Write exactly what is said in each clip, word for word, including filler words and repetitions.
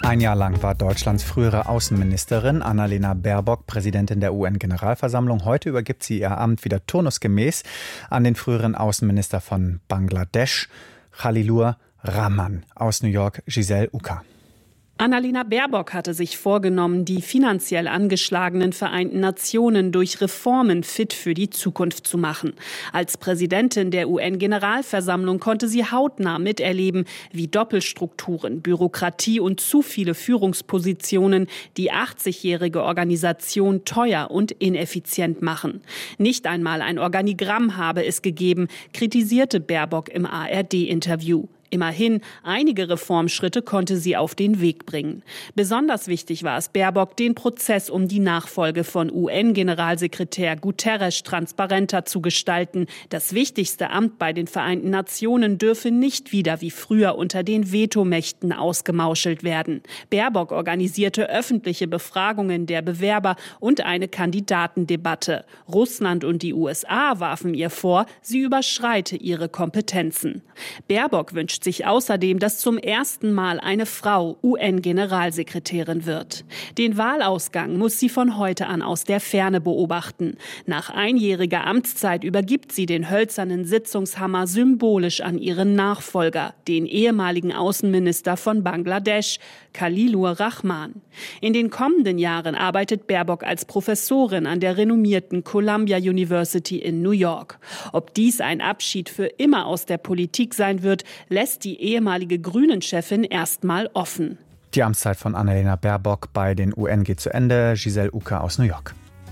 Ein Jahr lang war Deutschlands frühere Außenministerin Annalena Baerbock Präsidentin der U N-Generalversammlung. Heute übergibt sie ihr Amt wieder turnusgemäß an den früheren Außenminister von Bangladesch, Khalilur Rahman. Aus New York, Giselle Uka. Annalena Baerbock hatte sich vorgenommen, die finanziell angeschlagenen Vereinten Nationen durch Reformen fit für die Zukunft zu machen. Als Präsidentin der U N-Generalversammlung konnte sie hautnah miterleben, wie Doppelstrukturen, Bürokratie und zu viele Führungspositionen die achtzigjährige Organisation teuer und ineffizient machen. Nicht einmal ein Organigramm habe es gegeben, kritisierte Baerbock im A R D-Interview. Immerhin, einige Reformschritte konnte sie auf den Weg bringen. Besonders wichtig war es Baerbock, den Prozess um die Nachfolge von U N-Generalsekretär Guterres transparenter zu gestalten. Das wichtigste Amt bei den Vereinten Nationen dürfe nicht wieder wie früher unter den Vetomächten ausgemauschelt werden. Baerbock organisierte öffentliche Befragungen der Bewerber und eine Kandidatendebatte. Russland und die U S A warfen ihr vor, sie überschreite ihre Kompetenzen. Baerbock wünscht sich außerdem, dass zum ersten Mal eine Frau U N-Generalsekretärin wird. Den Wahlausgang muss sie von heute an aus der Ferne beobachten. Nach einjähriger Amtszeit übergibt sie den hölzernen Sitzungshammer symbolisch an ihren Nachfolger, den ehemaligen Außenminister von Bangladesch, Khalilur Rahman. In den kommenden Jahren arbeitet Baerbock als Professorin an der renommierten Columbia University in New York. Ob dies ein Abschied für immer aus der Politik sein wird, lässt die ehemalige Grünen-Chefin erstmal offen. Die Amtszeit von Annalena Baerbock bei den U N geht zu Ende. Giselle Uka aus New York.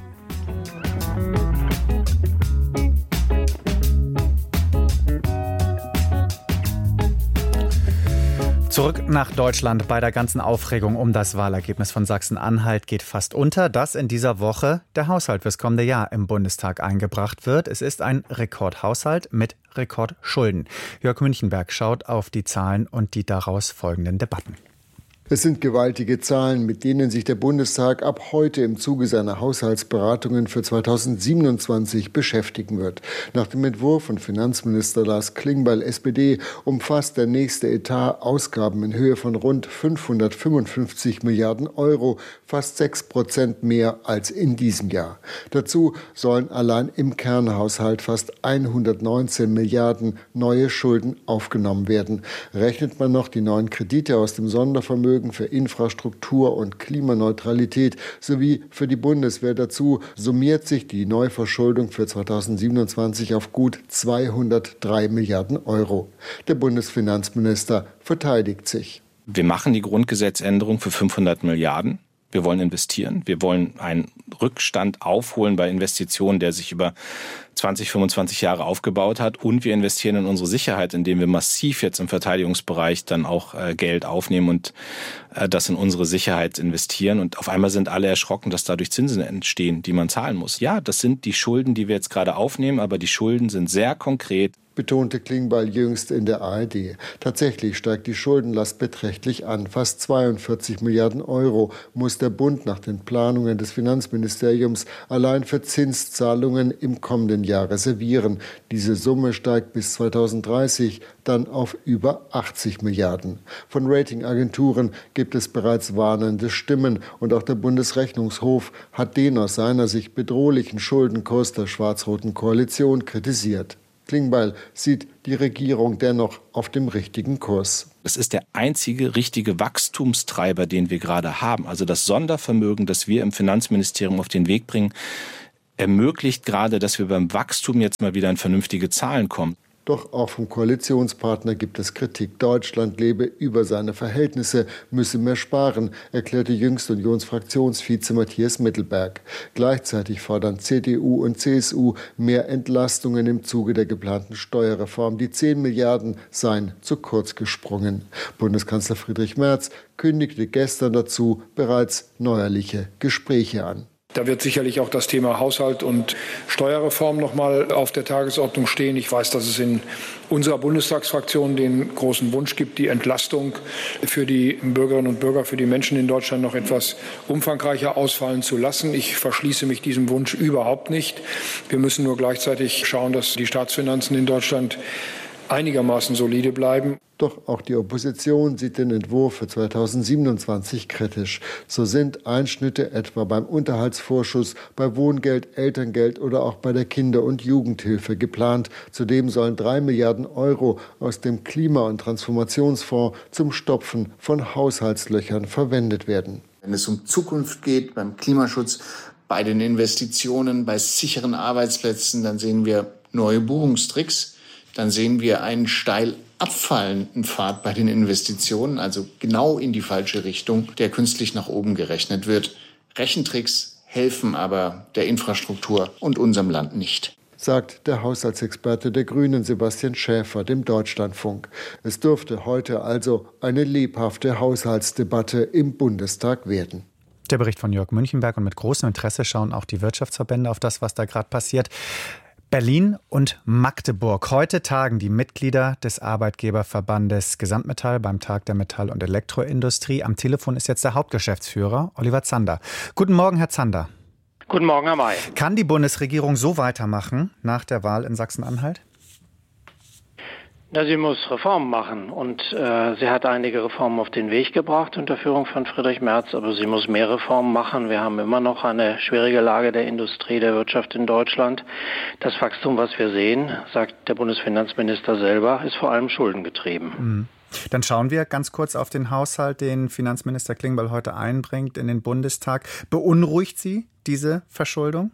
Zurück nach Deutschland. Bei der ganzen Aufregung um das Wahlergebnis von Sachsen-Anhalt geht fast unter, dass in dieser Woche der Haushalt fürs kommende Jahr im Bundestag eingebracht wird. Es ist ein Rekordhaushalt mit Rekordschulden. Jörg Münchenberg schaut auf die Zahlen und die daraus folgenden Debatten. Es sind gewaltige Zahlen, mit denen sich der Bundestag ab heute im Zuge seiner Haushaltsberatungen für zweitausendsiebenundzwanzig beschäftigen wird. Nach dem Entwurf von Finanzminister Lars Klingbeil, S P D, umfasst der nächste Etat Ausgaben in Höhe von rund fünfhundertfünfundfünfzig Milliarden Euro, fast sechs Prozent mehr als in diesem Jahr. Dazu sollen allein im Kernhaushalt fast hundertneunzehn Milliarden neue Schulden aufgenommen werden. Rechnet man noch die neuen Kredite aus dem Sondervermögen für Infrastruktur und Klimaneutralität sowie für die Bundeswehr dazu, summiert sich die Neuverschuldung für zweitausendsiebenundzwanzig auf gut zweihundertdrei Milliarden Euro. Der Bundesfinanzminister verteidigt sich. Wir machen die Grundgesetzänderung für fünfhundert Milliarden. Wir wollen investieren. Wir wollen einen Rückstand aufholen bei Investitionen, der sich über zwanzig, fünfundzwanzig Jahre aufgebaut hat. Und wir investieren in unsere Sicherheit, indem wir massiv jetzt im Verteidigungsbereich dann auch äh, Geld aufnehmen und äh, das in unsere Sicherheit investieren. Und auf einmal sind alle erschrocken, dass dadurch Zinsen entstehen, die man zahlen muss. Ja, das sind die Schulden, die wir jetzt gerade aufnehmen, aber die Schulden sind sehr konkret, betonte Klingbeil jüngst in der A R D. Tatsächlich steigt die Schuldenlast beträchtlich an. Fast zweiundvierzig Milliarden Euro muss der Bund nach den Planungen des Finanzministeriums allein für Zinszahlungen im kommenden Jahr reservieren. Diese Summe steigt bis zweitausenddreißig dann auf über achtzig Milliarden. Von Ratingagenturen gibt es bereits warnende Stimmen und auch der Bundesrechnungshof hat den aus seiner Sicht bedrohlichen Schuldenkurs der schwarz-roten Koalition kritisiert. Klingbeil sieht die Regierung dennoch auf dem richtigen Kurs. Es ist der einzige richtige Wachstumstreiber, den wir gerade haben. Also das Sondervermögen, das wir im Finanzministerium auf den Weg bringen, ermöglicht gerade, dass wir beim Wachstum jetzt mal wieder in vernünftige Zahlen kommen. Doch auch vom Koalitionspartner gibt es Kritik. Deutschland lebe über seine Verhältnisse, müsse mehr sparen, erklärte jüngst Unionsfraktionsvize Matthias Mittelberg. Gleichzeitig fordern C D U und C S U mehr Entlastungen im Zuge der geplanten Steuerreform. Die zehn Milliarden seien zu kurz gesprungen. Bundeskanzler Friedrich Merz kündigte gestern dazu bereits neuerliche Gespräche an. Da wird sicherlich auch das Thema Haushalt und Steuerreform noch mal auf der Tagesordnung stehen. Ich weiß, dass es in unserer Bundestagsfraktion den großen Wunsch gibt, die Entlastung für die Bürgerinnen und Bürger, für die Menschen in Deutschland noch etwas umfangreicher ausfallen zu lassen. Ich verschließe mich diesem Wunsch überhaupt nicht. Wir müssen nur gleichzeitig schauen, dass die Staatsfinanzen in Deutschland einigermaßen solide bleiben. Doch auch die Opposition sieht den Entwurf für zweitausendsiebenundzwanzig kritisch. So sind Einschnitte etwa beim Unterhaltsvorschuss, bei Wohngeld, Elterngeld oder auch bei der Kinder- und Jugendhilfe geplant. Zudem sollen drei Milliarden Euro aus dem Klima- und Transformationsfonds zum Stopfen von Haushaltslöchern verwendet werden. Wenn es um Zukunft geht, beim Klimaschutz, bei den Investitionen, bei sicheren Arbeitsplätzen, dann sehen wir neue Buchungstricks. Dann sehen wir einen steil abfallenden Pfad bei den Investitionen, also genau in die falsche Richtung, der künstlich nach oben gerechnet wird. Rechentricks helfen aber der Infrastruktur und unserem Land nicht, sagt der Haushaltsexperte der Grünen Sebastian Schäfer dem Deutschlandfunk. Es dürfte heute also eine lebhafte Haushaltsdebatte im Bundestag werden. Der Bericht von Jörg Münchenberg, und mit großem Interesse schauen auch die Wirtschaftsverbände auf das, was da gerade passiert. Berlin und Magdeburg. Heute tagen die Mitglieder des Arbeitgeberverbandes Gesamtmetall beim Tag der Metall- und Elektroindustrie. Am Telefon ist jetzt der Hauptgeschäftsführer Oliver Zander. Guten Morgen, Herr Zander. Guten Morgen, Herr May. Kann die Bundesregierung so weitermachen nach der Wahl in Sachsen-Anhalt? Ja, sie muss Reformen machen und äh, sie hat einige Reformen auf den Weg gebracht unter Führung von Friedrich Merz, aber sie muss mehr Reformen machen. Wir haben immer noch eine schwierige Lage der Industrie, der Wirtschaft in Deutschland. Das Wachstum, was wir sehen, sagt der Bundesfinanzminister selber, ist vor allem schuldengetrieben. Mhm. Dann schauen wir ganz kurz auf den Haushalt, den Finanzminister Klingbeil heute einbringt in den Bundestag. Beunruhigt Sie diese Verschuldung?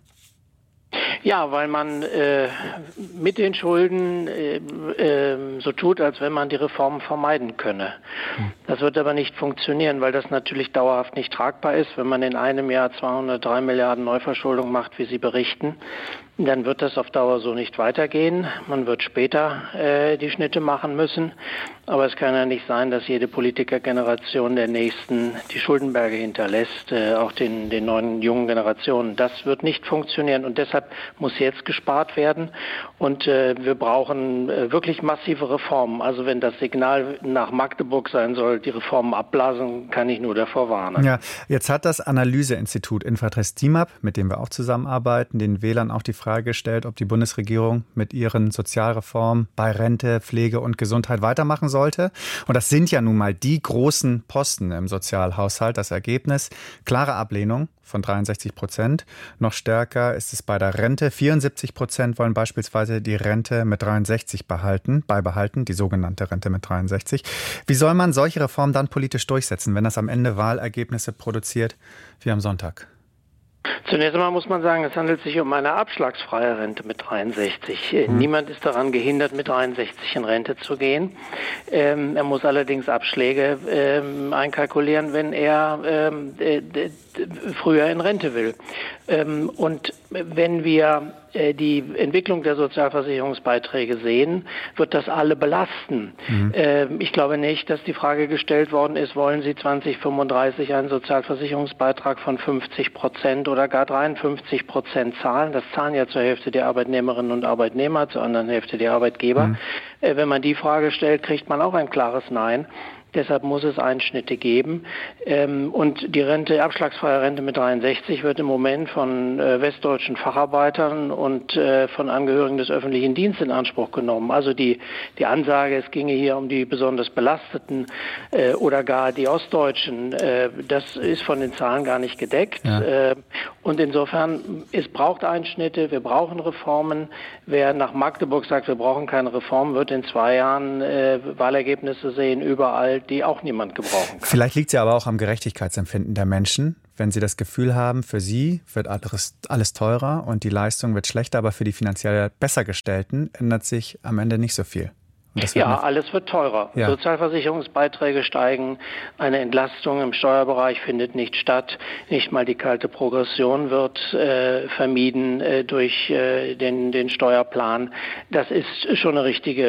Ja, weil man äh, mit den Schulden äh, äh, so tut, als wenn man die Reformen vermeiden könne. Das wird aber nicht funktionieren, weil das natürlich dauerhaft nicht tragbar ist. Wenn man in einem Jahr zweihundertdrei Milliarden Neuverschuldung macht, wie Sie berichten, dann wird das auf Dauer so nicht weitergehen. Man wird später äh, die Schnitte machen müssen. Aber es kann ja nicht sein, dass jede Politikergeneration der nächsten die Schuldenberge hinterlässt, äh, auch den, den neuen jungen Generationen. Das wird nicht funktionieren und deshalb muss jetzt gespart werden. Und äh, wir brauchen äh, wirklich massive Reformen. Also wenn das Signal nach Magdeburg sein soll, die Reformen abblasen, kann ich nur davor warnen. Ja, jetzt hat das Analyseinstitut Infratest DIMAP, mit dem wir auch zusammenarbeiten, den Wählern auch die Frage gestellt, ob die Bundesregierung mit ihren Sozialreformen bei Rente, Pflege und Gesundheit weitermachen sollte. Und das sind ja nun mal die großen Posten im Sozialhaushalt. Das Ergebnis: klare Ablehnung von dreiundsechzig Prozent. Noch stärker ist es bei der Rente. vierundsiebzig Prozent wollen beispielsweise die Rente mit dreiundsechzig behalten, beibehalten, die sogenannte Rente mit dreiundsechzig. Wie soll man solche Reformen dann politisch durchsetzen, wenn das am Ende Wahlergebnisse produziert wie am Sonntag? Zunächst einmal muss man sagen, es handelt sich um eine abschlagsfreie Rente mit dreiundsechzig. Mhm. Niemand ist daran gehindert, mit dreiundsechzig in Rente zu gehen. Ähm, er muss allerdings Abschläge ähm, einkalkulieren, wenn er ähm, äh, d- d- früher in Rente will. Ähm, und wenn wir äh, die Entwicklung der Sozialversicherungsbeiträge sehen, wird das alle belasten. Mhm. Ähm, ich glaube nicht, dass die Frage gestellt worden ist, wollen Sie zwanzig fünfunddreißig einen Sozialversicherungsbeitrag von fünfzig Prozent oder gar dreiundfünfzig Prozent zahlen. Das zahlen ja zur Hälfte die Arbeitnehmerinnen und Arbeitnehmer, zur anderen Hälfte die Arbeitgeber. Mhm. Äh, wenn man die Frage stellt, kriegt man auch ein klares Nein. Deshalb muss es Einschnitte geben. Ähm, und die Rente, abschlagsfreie Rente mit dreiundsechzig wird im Moment von äh, westdeutschen Facharbeitern und äh, von Angehörigen des öffentlichen Dienstes in Anspruch genommen. Also die, die Ansage, es ginge hier um die besonders Belasteten äh, oder gar die Ostdeutschen, äh, das ist von den Zahlen gar nicht gedeckt. Ja. Äh, und insofern, es braucht Einschnitte, wir brauchen Reformen. Wer nach Magdeburg sagt, wir brauchen keine Reform, wird in zwei Jahren äh, Wahlergebnisse sehen, überall, die auch niemand gebrauchen kann. Vielleicht liegt es ja aber auch am Gerechtigkeitsempfinden der Menschen, wenn sie das Gefühl haben, für sie wird alles, alles teurer und die Leistung wird schlechter, aber für die finanziell Bessergestellten ändert sich am Ende nicht so viel. Ja, alles wird teurer. Ja. Sozialversicherungsbeiträge steigen, eine Entlastung im Steuerbereich findet nicht statt. Nicht mal die kalte Progression wird äh, vermieden äh, durch äh, den, den Steuerplan. Das ist schon eine richtige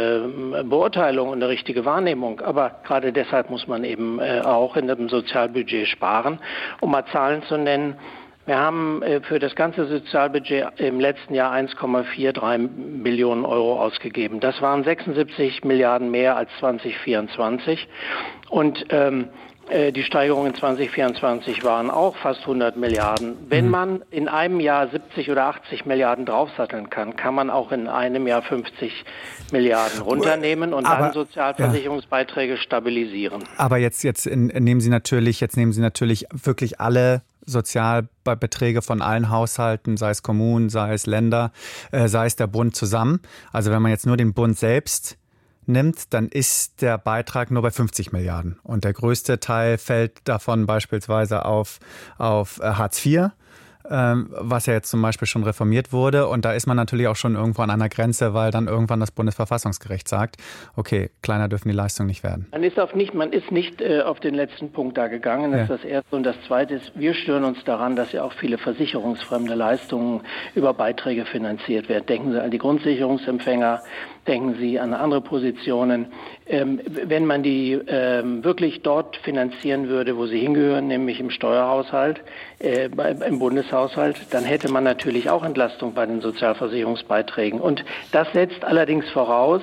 äh, Beurteilung und eine richtige Wahrnehmung. Aber gerade deshalb muss man eben äh, auch in dem Sozialbudget sparen. Um mal Zahlen zu nennen: Wir haben für das ganze Sozialbudget im letzten Jahr eins Komma dreiundvierzig Billionen Euro ausgegeben. Das waren sechsundsiebzig Milliarden mehr als zwanzig vierundzwanzig. Und ähm, Die Steigerungen zwanzig vierundzwanzig waren auch fast hundert Milliarden. Wenn mhm. man in einem Jahr siebzig oder achtzig Milliarden draufsatteln kann, kann man auch in einem Jahr fünfzig Milliarden runternehmen und aber, dann Sozialversicherungsbeiträge ja. stabilisieren. Aber jetzt, jetzt nehmen Sie natürlich, jetzt nehmen Sie natürlich wirklich alle Sozialbeträge von allen Haushalten, sei es Kommunen, sei es Länder, äh, sei es der Bund zusammen. Also wenn man jetzt nur den Bund selbst nimmt, dann ist der Beitrag nur bei fünfzig Milliarden. Und der größte Teil fällt davon beispielsweise auf, auf Hartz vier, ähm, was ja jetzt zum Beispiel schon reformiert wurde. Und da ist man natürlich auch schon irgendwo an einer Grenze, weil dann irgendwann das Bundesverfassungsgericht sagt, okay, kleiner dürfen die Leistungen nicht werden. Man ist, auf nicht, man ist nicht äh, auf den letzten Punkt da gegangen, das ja. ist das Erste. Und das Zweite ist, wir stören uns daran, dass ja auch viele versicherungsfremde Leistungen über Beiträge finanziert werden. Denken Sie an die Grundsicherungsempfänger, denken Sie an andere Positionen. Ähm, wenn man die ähm, wirklich dort finanzieren würde, wo sie hingehören, nämlich im Steuerhaushalt, äh, bei, im Bundeshaushalt, dann hätte man natürlich auch Entlastung bei den Sozialversicherungsbeiträgen. Und das setzt allerdings voraus,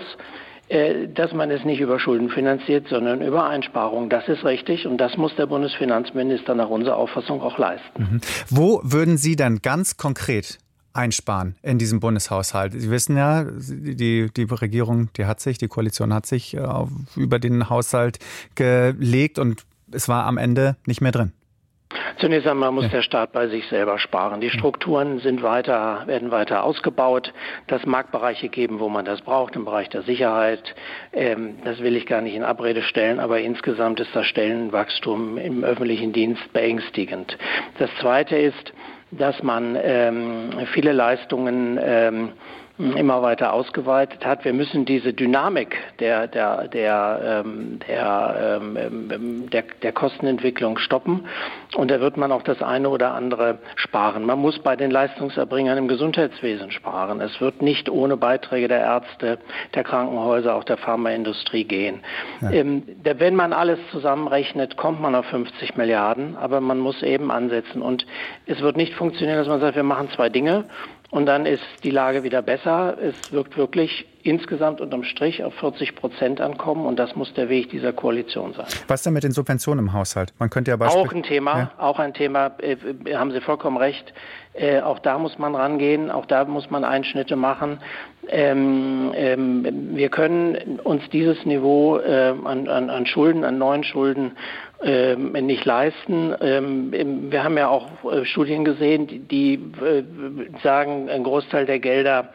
äh, dass man es nicht über Schulden finanziert, sondern über Einsparungen. Das ist richtig und das muss der Bundesfinanzminister nach unserer Auffassung auch leisten. Mhm. Wo würden Sie dann ganz konkret einsparen in diesem Bundeshaushalt? Sie wissen ja, die, die Regierung, die hat sich, die Koalition hat sich äh, über den Haushalt gelegt und es war am Ende nicht mehr drin. Zunächst einmal muss ja. der Staat bei sich selber sparen. Die Strukturen sind weiter, werden weiter ausgebaut. Das mag Bereiche geben, wo man das braucht, im Bereich der Sicherheit. Ähm, das will ich gar nicht in Abrede stellen, aber insgesamt ist das Stellenwachstum im öffentlichen Dienst beängstigend. Das Zweite ist, dass man ähm, viele Leistungen ähm, immer weiter ausgeweitet hat. Wir müssen diese Dynamik der der der ähm, der, ähm, der der Kostenentwicklung stoppen und da wird man auch das eine oder andere sparen. Man muss bei den Leistungserbringern im Gesundheitswesen sparen. Es wird nicht ohne Beiträge der Ärzte, der Krankenhäuser, auch der Pharmaindustrie gehen. Ja. Ähm, der, wenn man alles zusammenrechnet, kommt man auf fünfzig Milliarden, aber man muss eben ansetzen und es wird nicht funktionieren, dass man sagt, wir machen zwei Dinge. Und dann ist die Lage wieder besser. Es wirkt wirklich insgesamt unterm Strich auf vierzig Prozent ankommen. Und das muss der Weg dieser Koalition sein. Was denn mit den Subventionen im Haushalt? Man könnte ja Beispiel- Auch ein Thema, ja. auch ein Thema, äh, haben Sie vollkommen recht. Äh, auch da muss man rangehen. Auch da muss man Einschnitte machen. Ähm, ähm, wir können uns dieses Niveau äh, an, an, an Schulden, an neuen Schulden ähm, nicht leisten. Ähm, wir haben ja auch äh, Studien gesehen, die, die äh, sagen, ein Großteil der Gelder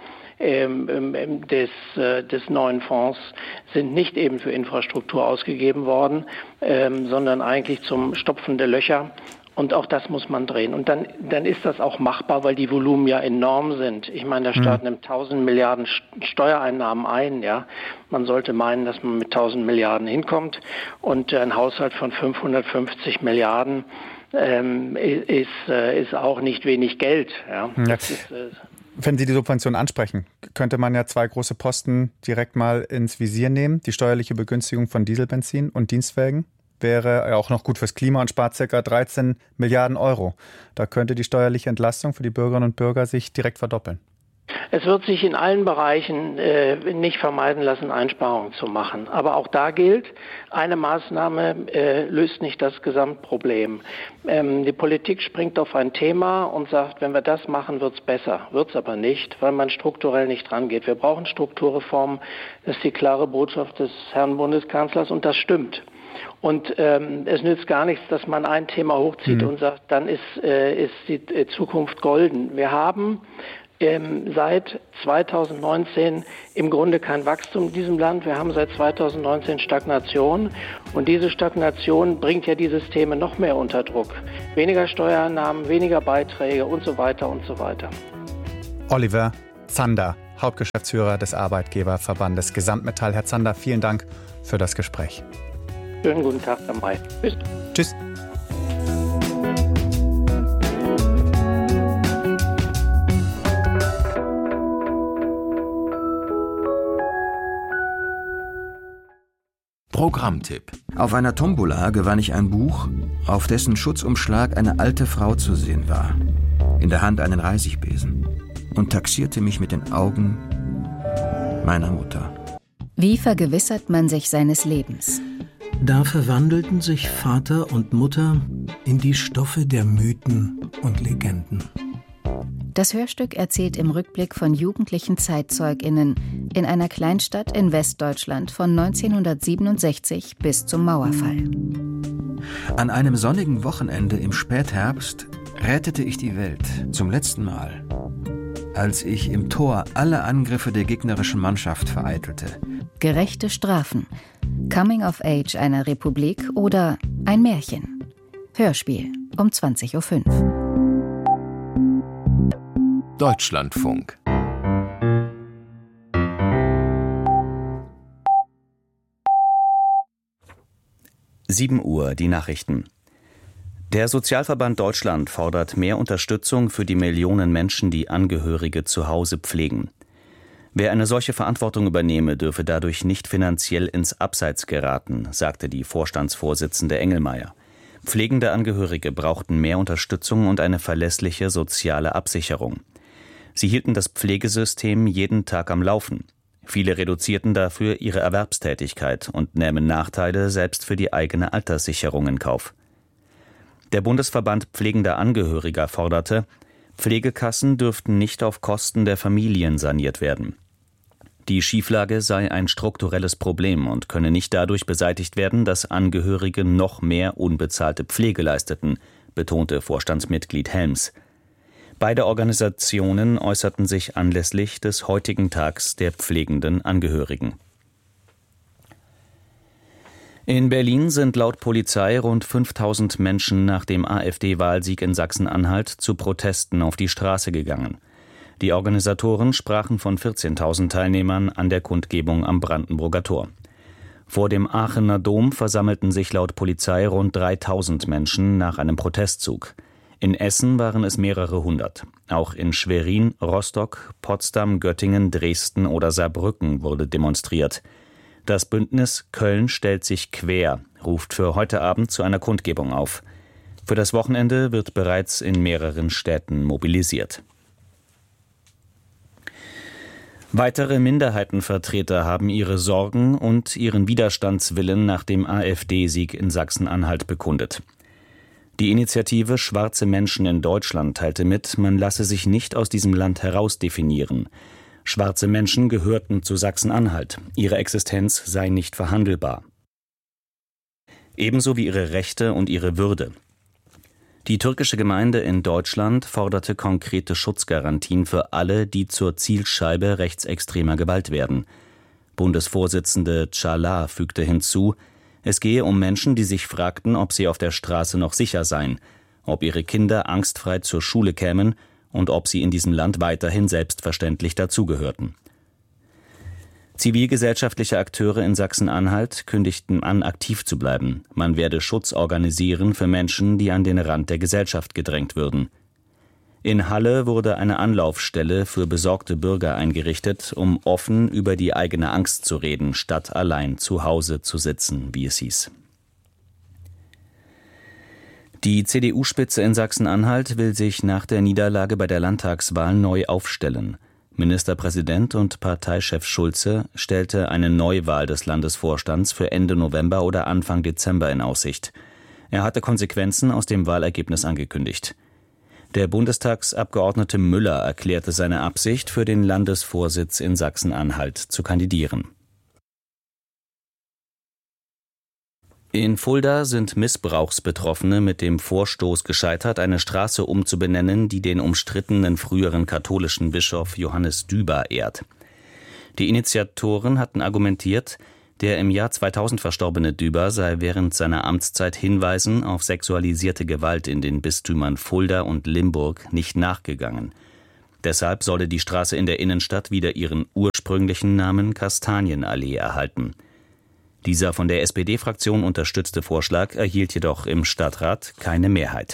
ähm, des, äh, des neuen Fonds sind nicht eben für Infrastruktur ausgegeben worden, ähm, sondern eigentlich zum Stopfen der Löcher. Und auch das muss man drehen. Und dann, dann ist das auch machbar, weil die Volumen ja enorm sind. Ich meine, der Staat mhm. nimmt tausend Milliarden Steuereinnahmen ein. Ja, man sollte meinen, dass man mit tausend Milliarden hinkommt. Und ein Haushalt von fünfhundertfünfzig Milliarden ähm, ist, äh, ist auch nicht wenig Geld. Ja. Ja. Das ist, äh, Wenn Sie die Subvention ansprechen, könnte man ja zwei große Posten direkt mal ins Visier nehmen. Die steuerliche Begünstigung von Dieselbenzin und Dienstwagen wäre auch noch gut fürs Klima und spart ca. dreizehn Milliarden Euro. Da könnte die steuerliche Entlastung für die Bürgerinnen und Bürger sich direkt verdoppeln. Es wird sich in allen Bereichen äh, nicht vermeiden lassen, Einsparungen zu machen. Aber auch da gilt, eine Maßnahme äh, löst nicht das Gesamtproblem. Ähm, die Politik springt auf ein Thema und sagt, wenn wir das machen, wird es besser. Wird es aber nicht, weil man strukturell nicht rangeht. Wir brauchen Strukturreformen. Das ist die klare Botschaft des Herrn Bundeskanzlers und das stimmt. Und ähm, es nützt gar nichts, dass man ein Thema hochzieht mhm. und sagt, dann ist, äh, ist die äh, Zukunft golden. Wir haben ähm, seit zweitausendneunzehn im Grunde kein Wachstum in diesem Land. Wir haben seit zweitausendneunzehn Stagnation. Und diese Stagnation bringt ja die Systeme noch mehr unter Druck. Weniger Steuereinnahmen, weniger Beiträge und so weiter und so weiter. Oliver Zander, Hauptgeschäftsführer des Arbeitgeberverbandes Gesamtmetall. Herr Zander, vielen Dank für das Gespräch. Schönen guten Tag, Herr May. Tschüss. Tschüss. Programmtipp. Auf einer Tombola gewann ich ein Buch, auf dessen Schutzumschlag eine alte Frau zu sehen war. In der Hand einen Reisigbesen. Und taxierte mich mit den Augen meiner Mutter. Wie vergewissert man sich seines Lebens? Da verwandelten sich Vater und Mutter in die Stoffe der Mythen und Legenden. Das Hörstück erzählt im Rückblick von jugendlichen ZeitzeugInnen in einer Kleinstadt in Westdeutschland von neunzehnhundertsiebenundsechzig bis zum Mauerfall. An einem sonnigen Wochenende im Spätherbst rettete ich die Welt zum letzten Mal, als ich im Tor alle Angriffe der gegnerischen Mannschaft vereitelte. Gerechte Strafen, Coming of Age einer Republik oder ein Märchen. Hörspiel um zwanzig Uhr fünf. Deutschlandfunk. sieben Uhr, die Nachrichten. Der Sozialverband Deutschland fordert mehr Unterstützung für die Millionen Menschen, die Angehörige zu Hause pflegen. Wer eine solche Verantwortung übernehme, dürfe dadurch nicht finanziell ins Abseits geraten, sagte die Vorstandsvorsitzende Engelmeier. Pflegende Angehörige brauchten mehr Unterstützung und eine verlässliche soziale Absicherung. Sie hielten das Pflegesystem jeden Tag am Laufen. Viele reduzierten dafür ihre Erwerbstätigkeit und nähmen Nachteile selbst für die eigene Alterssicherung in Kauf. Der Bundesverband Pflegender Angehöriger forderte, Pflegekassen dürften nicht auf Kosten der Familien saniert werden. Die Schieflage sei ein strukturelles Problem und könne nicht dadurch beseitigt werden, dass Angehörige noch mehr unbezahlte Pflege leisteten, betonte Vorstandsmitglied Helms. Beide Organisationen äußerten sich anlässlich des heutigen Tags der pflegenden Angehörigen. In Berlin sind laut Polizei rund fünftausend Menschen nach dem AfD-Wahlsieg in Sachsen-Anhalt zu Protesten auf die Straße gegangen. Die Organisatoren sprachen von vierzehntausend Teilnehmern an der Kundgebung am Brandenburger Tor. Vor dem Aachener Dom versammelten sich laut Polizei rund dreitausend Menschen nach einem Protestzug. In Essen waren es mehrere hundert. Auch in Schwerin, Rostock, Potsdam, Göttingen, Dresden oder Saarbrücken wurde demonstriert. Das Bündnis Köln stellt sich quer, ruft für heute Abend zu einer Kundgebung auf. Für das Wochenende wird bereits in mehreren Städten mobilisiert. Weitere Minderheitenvertreter haben ihre Sorgen und ihren Widerstandswillen nach dem AfD-Sieg in Sachsen-Anhalt bekundet. Die Initiative Schwarze Menschen in Deutschland teilte mit, man lasse sich nicht aus diesem Land herausdefinieren. Schwarze Menschen gehörten zu Sachsen-Anhalt. Ihre Existenz sei nicht verhandelbar. Ebenso wie ihre Rechte und ihre Würde. Die türkische Gemeinde in Deutschland forderte konkrete Schutzgarantien für alle, die zur Zielscheibe rechtsextremer Gewalt werden. Bundesvorsitzende Çağlar fügte hinzu, es gehe um Menschen, die sich fragten, ob sie auf der Straße noch sicher seien, ob ihre Kinder angstfrei zur Schule kämen und ob sie in diesem Land weiterhin selbstverständlich dazugehörten. Zivilgesellschaftliche Akteure in Sachsen-Anhalt kündigten an, aktiv zu bleiben. Man werde Schutz organisieren für Menschen, die an den Rand der Gesellschaft gedrängt würden. In Halle wurde eine Anlaufstelle für besorgte Bürger eingerichtet, um offen über die eigene Angst zu reden, statt allein zu Hause zu sitzen, wie es hieß. Die C D U-Spitze in Sachsen-Anhalt will sich nach der Niederlage bei der Landtagswahl neu aufstellen. Ministerpräsident und Parteichef Schulze stellte eine Neuwahl des Landesvorstands für Ende November oder Anfang Dezember in Aussicht. Er hatte Konsequenzen aus dem Wahlergebnis angekündigt. Der Bundestagsabgeordnete Müller erklärte seine Absicht, für den Landesvorsitz in Sachsen-Anhalt zu kandidieren. In Fulda sind Missbrauchsbetroffene mit dem Vorstoß gescheitert, eine Straße umzubenennen, die den umstrittenen früheren katholischen Bischof Johannes Düber ehrt. Die Initiatoren hatten argumentiert, der im Jahr zweitausend verstorbene Düber sei während seiner Amtszeit Hinweisen auf sexualisierte Gewalt in den Bistümern Fulda und Limburg nicht nachgegangen. Deshalb solle die Straße in der Innenstadt wieder ihren ursprünglichen Namen Kastanienallee erhalten. Dieser von der S P D-Fraktion unterstützte Vorschlag erhielt jedoch im Stadtrat keine Mehrheit.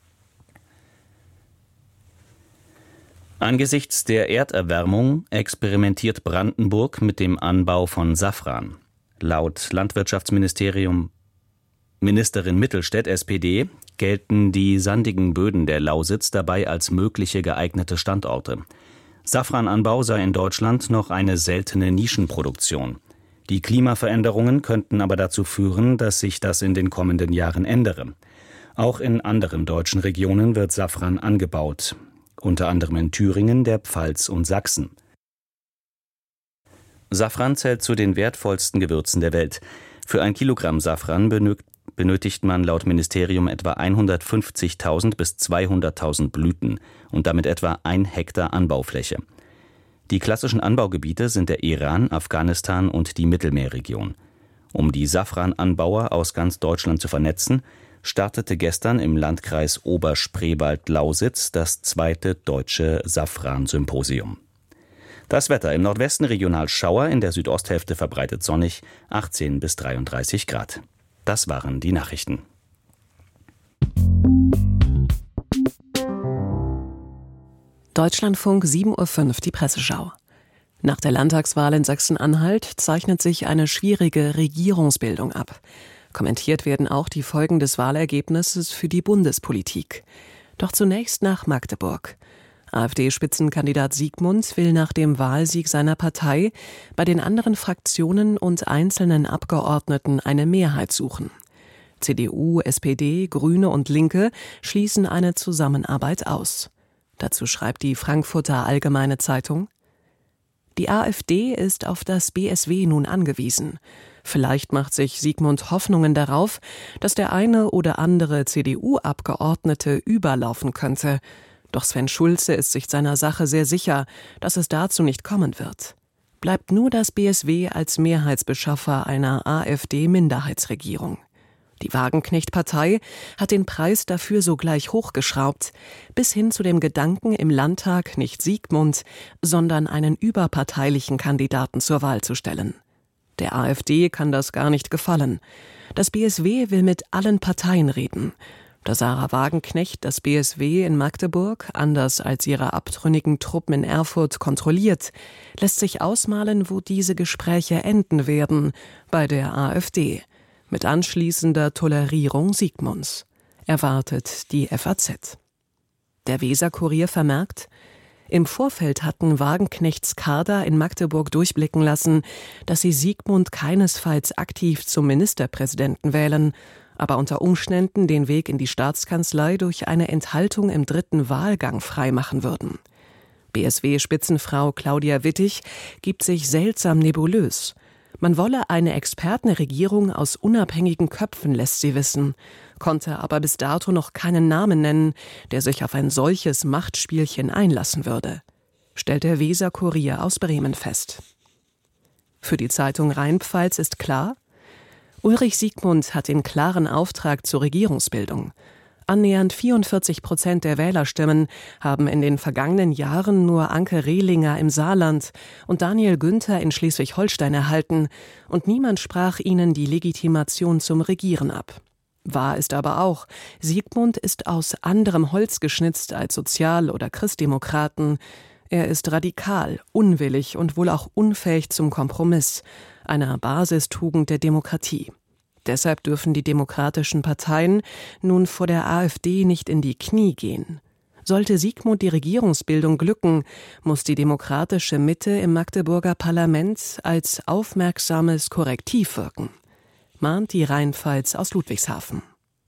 Angesichts der Erderwärmung experimentiert Brandenburg mit dem Anbau von Safran. Laut Landwirtschaftsministerium Ministerin Mittelstädt S P D gelten die sandigen Böden der Lausitz dabei als mögliche geeignete Standorte. Safrananbau sei in Deutschland noch eine seltene Nischenproduktion. Die Klimaveränderungen könnten aber dazu führen, dass sich das in den kommenden Jahren ändere. Auch in anderen deutschen Regionen wird Safran angebaut, unter anderem in Thüringen, der Pfalz und Sachsen. Safran zählt zu den wertvollsten Gewürzen der Welt. Für ein Kilogramm Safran benötigt man laut Ministerium etwa hundertfünfzigtausend bis zweihunderttausend Blüten und damit etwa ein Hektar Anbaufläche. Die klassischen Anbaugebiete sind der Iran, Afghanistan und die Mittelmeerregion. Um die Safrananbauer aus ganz Deutschland zu vernetzen, startete gestern im Landkreis Oberspreewald-Lausitz das zweite deutsche Safran-Symposium. Das Wetter: im Nordwesten regional Schauer, in der Südosthälfte verbreitet sonnig, achtzehn bis dreiunddreißig Grad. Das waren die Nachrichten. Deutschlandfunk sieben Uhr fünf, die Presseschau. Nach der Landtagswahl in Sachsen-Anhalt zeichnet sich eine schwierige Regierungsbildung ab. Kommentiert werden auch die Folgen des Wahlergebnisses für die Bundespolitik. Doch zunächst nach Magdeburg. AfD-Spitzenkandidat Siegmund will nach dem Wahlsieg seiner Partei bei den anderen Fraktionen und einzelnen Abgeordneten eine Mehrheit suchen. C D U, S P D, Grüne und Linke schließen eine Zusammenarbeit aus. Dazu schreibt die Frankfurter Allgemeine Zeitung: Die AfD ist auf das B S W nun angewiesen. Vielleicht macht sich Siegmund Hoffnungen darauf, dass der eine oder andere C D U-Abgeordnete überlaufen könnte. Doch Sven Schulze ist sich seiner Sache sehr sicher, dass es dazu nicht kommen wird. Bleibt nur das B S W als Mehrheitsbeschaffer einer AfD-Minderheitsregierung. Die Wagenknecht-Partei hat den Preis dafür sogleich hochgeschraubt, bis hin zu dem Gedanken, im Landtag nicht Siegmund, sondern einen überparteilichen Kandidaten zur Wahl zu stellen. Der AfD kann das gar nicht gefallen. Das B S W will mit allen Parteien reden. Da Sarah Wagenknecht das B S W in Magdeburg, anders als ihre abtrünnigen Truppen in Erfurt, kontrolliert, lässt sich ausmalen, wo diese Gespräche enden werden, bei der AfD. Mit anschließender Tolerierung Siegmunds, erwartet die F A Z. Der Weser-Kurier vermerkt: Im Vorfeld hatten Wagenknechts Kader in Magdeburg durchblicken lassen, dass sie Siegmund keinesfalls aktiv zum Ministerpräsidenten wählen, aber unter Umständen den Weg in die Staatskanzlei durch eine Enthaltung im dritten Wahlgang freimachen würden. B S W-Spitzenfrau Claudia Wittig gibt sich seltsam nebulös. Man wolle eine Expertenregierung aus unabhängigen Köpfen, lässt sie wissen, konnte aber bis dato noch keinen Namen nennen, der sich auf ein solches Machtspielchen einlassen würde, stellt der Weser-Kurier aus Bremen fest. Für die Zeitung Rheinpfalz ist klar: Ulrich Siegmund hat den klaren Auftrag zur Regierungsbildung. Annähernd vierundvierzig Prozent der Wählerstimmen haben in den vergangenen Jahren nur Anke Rehlinger im Saarland und Daniel Günther in Schleswig-Holstein erhalten, und niemand sprach ihnen die Legitimation zum Regieren ab. Wahr ist aber auch, Siegmund ist aus anderem Holz geschnitzt als Sozial- oder Christdemokraten. Er ist radikal, unwillig und wohl auch unfähig zum Kompromiss, einer Basistugend der Demokratie. Deshalb dürfen die demokratischen Parteien nun vor der AfD nicht in die Knie gehen. Sollte Siegmund die Regierungsbildung glücken, muss die demokratische Mitte im Magdeburger Parlament als aufmerksames Korrektiv wirken, mahnt die Rheinpfalz aus Ludwigshafen.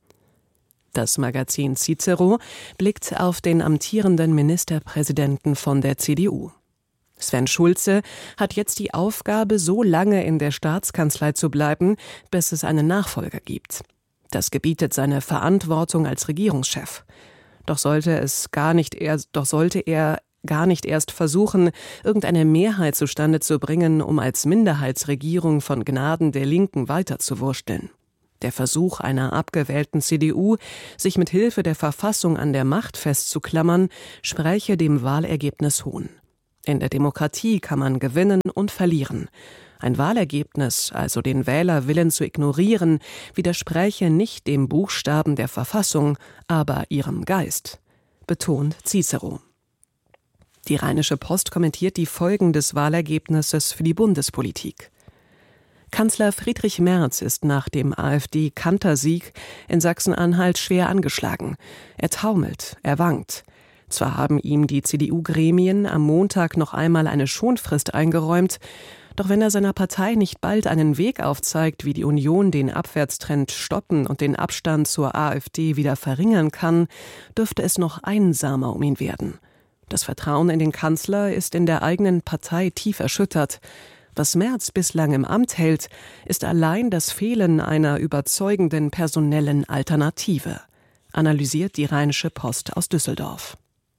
Das Magazin Cicero blickt auf den amtierenden Ministerpräsidenten von der C D U. Sven Schulze hat jetzt die Aufgabe, so lange in der Staatskanzlei zu bleiben, bis es einen Nachfolger gibt. Das gebietet seine Verantwortung als Regierungschef. Doch sollte es gar nicht er, doch sollte er gar nicht erst versuchen, irgendeine Mehrheit zustande zu bringen, um als Minderheitsregierung von Gnaden der Linken weiterzuwursteln. Der Versuch einer abgewählten C D U, sich mit Hilfe der Verfassung an der Macht festzuklammern, spräche dem Wahlergebnis Hohn. In der Demokratie kann man gewinnen und verlieren. Ein Wahlergebnis, also den Wählerwillen zu ignorieren, widerspräche nicht dem Buchstaben der Verfassung, aber ihrem Geist, betont Cicero. Die Rheinische Post kommentiert die Folgen des Wahlergebnisses für die Bundespolitik. Kanzler Friedrich Merz ist nach dem AfD-Kantersieg in Sachsen-Anhalt schwer angeschlagen. Er taumelt, er wankt. Zwar haben ihm die C D U-Gremien am Montag noch einmal eine Schonfrist eingeräumt, Doch wenn er seiner Partei nicht bald einen Weg aufzeigt, wie die Union den Abwärtstrend stoppen und den Abstand zur AfD wieder verringern kann, dürfte es noch einsamer um ihn werden. Das Vertrauen in den Kanzler ist in der eigenen Partei tief erschüttert. Was Merz bislang im Amt hält, ist allein das Fehlen einer überzeugenden personellen Alternative, analysiert die Rheinische Post aus Düsseldorf.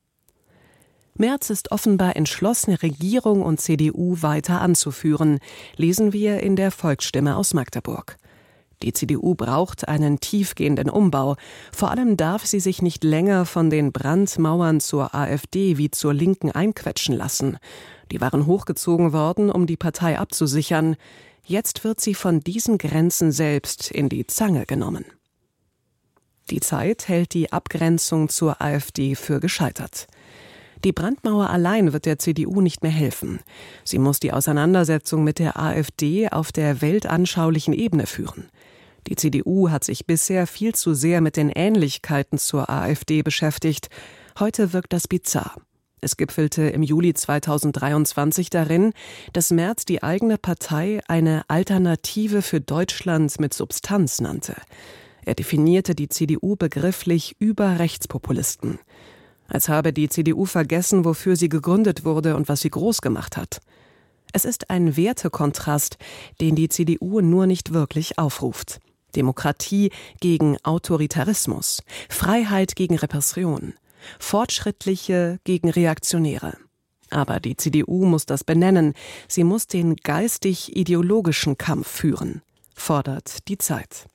Merz ist offenbar entschlossen, Regierung und C D U weiter anzuführen, lesen wir in der Volksstimme aus Magdeburg. Die C D U braucht einen tiefgehenden Umbau. Vor allem darf sie sich nicht länger von den Brandmauern zur AfD wie zur Linken einquetschen lassen. Die waren hochgezogen worden, um die Partei abzusichern. Jetzt wird sie von diesen Grenzen selbst in die Zange genommen. Die Zeit hält die Abgrenzung zur AfD für gescheitert. Die Brandmauer allein wird der C D U nicht mehr helfen. Sie muss die Auseinandersetzung mit der AfD auf der weltanschaulichen Ebene führen. Die C D U hat sich bisher viel zu sehr mit den Ähnlichkeiten zur AfD beschäftigt. Heute wirkt das bizarr. Es gipfelte im Juli zweitausenddreiundzwanzig darin, dass Merz die eigene Partei eine Alternative für Deutschland mit Substanz nannte. Er definierte die C D U begrifflich über Rechtspopulisten. Als habe die C D U vergessen, wofür sie gegründet wurde und was sie groß gemacht hat. Es ist ein Wertekontrast, den die C D U nur nicht wirklich aufruft. Demokratie gegen Autoritarismus, Freiheit gegen Repression, Fortschrittliche gegen Reaktionäre. Aber die C D U muss das benennen, sie muss den geistig-ideologischen Kampf führen, fordert die Zeit.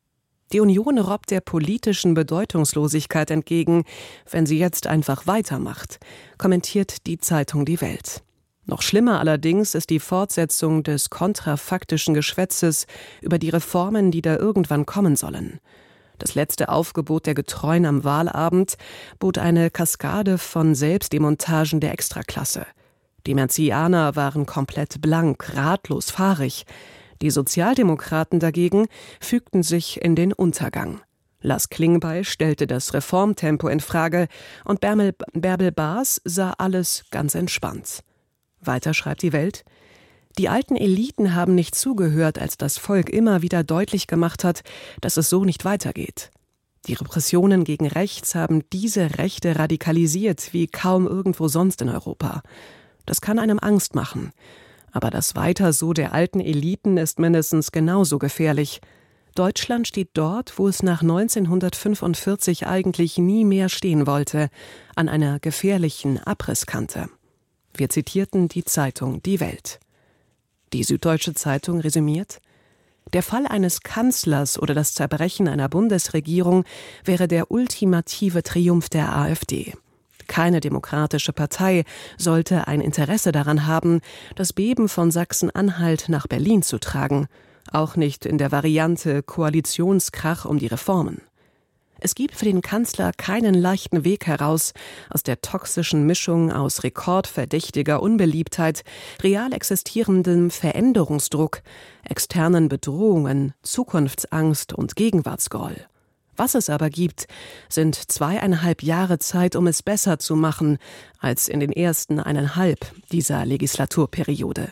Die Union robbt der politischen Bedeutungslosigkeit entgegen, wenn sie jetzt einfach weitermacht, kommentiert die Zeitung Die Welt. Noch schlimmer allerdings ist die Fortsetzung des kontrafaktischen Geschwätzes über die Reformen, die da irgendwann kommen sollen. Das letzte Aufgebot der Getreuen am Wahlabend bot eine Kaskade von Selbstdemontagen der Extraklasse. Die Merzianer waren komplett blank, ratlos, fahrig. Die Sozialdemokraten dagegen fügten sich in den Untergang. Lars Klingbeil stellte das Reformtempo in Frage und Bärbel, Bärbel Baas sah alles ganz entspannt. Weiter schreibt die Welt: Die alten Eliten haben nicht zugehört, als das Volk immer wieder deutlich gemacht hat, dass es so nicht weitergeht. Die Repressionen gegen rechts haben diese Rechte radikalisiert wie kaum irgendwo sonst in Europa. Das kann einem Angst machen. Aber das Weiter so der alten Eliten ist mindestens genauso gefährlich. Deutschland steht dort, wo es nach neunzehnhundertfünfundvierzig eigentlich nie mehr stehen wollte, an einer gefährlichen Abrisskante. Wir zitierten die Zeitung Die Welt. Die Süddeutsche Zeitung resümiert: Der Fall eines Kanzlers oder das Zerbrechen einer Bundesregierung wäre der ultimative Triumph der AfD. Keine demokratische Partei sollte ein Interesse daran haben, das Beben von Sachsen-Anhalt nach Berlin zu tragen, auch nicht in der Variante Koalitionskrach um die Reformen. Es gibt für den Kanzler keinen leichten Weg heraus aus der toxischen Mischung aus rekordverdächtiger Unbeliebtheit, real existierendem Veränderungsdruck, externen Bedrohungen, Zukunftsangst und Gegenwartsgroll. Was es aber gibt, sind zweieinhalb Jahre Zeit, um es besser zu machen, als in den ersten eineinhalb dieser Legislaturperiode.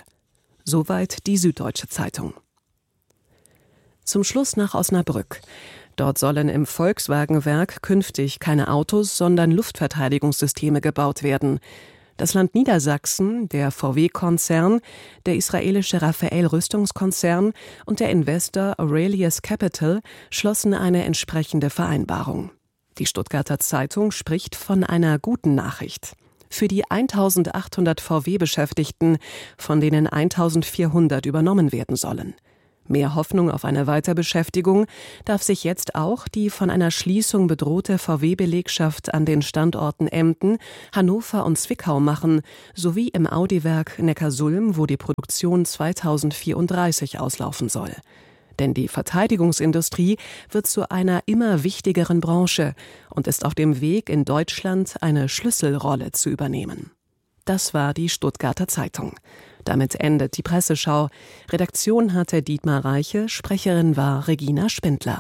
Soweit die Süddeutsche Zeitung. Zum Schluss nach Osnabrück. Dort sollen im Volkswagenwerk künftig keine Autos, sondern Luftverteidigungssysteme gebaut werden. Das Land Niedersachsen, der V W-Konzern, der israelische Rafael-Rüstungskonzern und der Investor Aurelius Capital schlossen eine entsprechende Vereinbarung. Die Stuttgarter Zeitung spricht von einer guten Nachricht. Für die eintausendachthundert V W-Beschäftigten, von denen eintausendvierhundert übernommen werden sollen. Mehr Hoffnung auf eine Weiterbeschäftigung darf sich jetzt auch die von einer Schließung bedrohte V W-Belegschaft an den Standorten Emden, Hannover und Zwickau machen, sowie im Audi-Werk Neckarsulm, wo die Produktion zweitausendvierunddreißig auslaufen soll. Denn die Verteidigungsindustrie wird zu einer immer wichtigeren Branche und ist auf dem Weg, in Deutschland eine Schlüsselrolle zu übernehmen. Das war die Stuttgarter Zeitung. Damit endet die Presseschau. Redaktion hatte Dietmar Reiche, Sprecherin war Regina Spindler.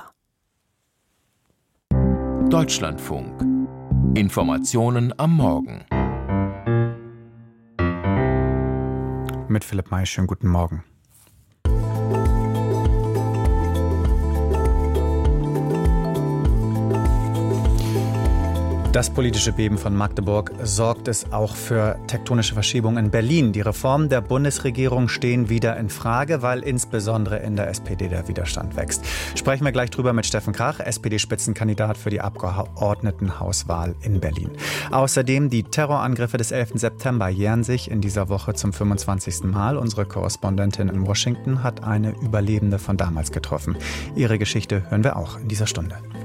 Deutschlandfunk. Informationen am Morgen. mit Philipp May. Schönen guten Morgen. Das politische Beben von Magdeburg sorgt es auch für tektonische Verschiebungen in Berlin. Die Reformen der Bundesregierung stehen wieder in Frage, weil insbesondere in der S P D der Widerstand wächst. Sprechen wir gleich drüber mit Steffen Krach, S P D-Spitzenkandidat für die Abgeordnetenhauswahl in Berlin. Außerdem die Terrorangriffe des elften September jähren sich in dieser Woche zum fünfundzwanzigsten Mal. Unsere Korrespondentin in Washington hat eine Überlebende von damals getroffen. Ihre Geschichte hören wir auch in dieser Stunde.